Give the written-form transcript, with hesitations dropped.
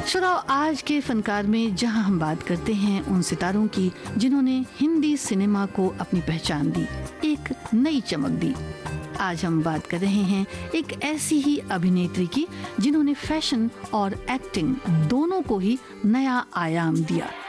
श्रोताओ, आज के फनकार में जहां हम बात करते हैं उन सितारों की जिन्होंने हिंदी सिनेमा को अपनी पहचान दी, एक नई चमक दी। आज हम बात कर रहे हैं एक ऐसी ही अभिनेत्री की जिन्होंने फैशन और एक्टिंग दोनों को ही नया आयाम दिया।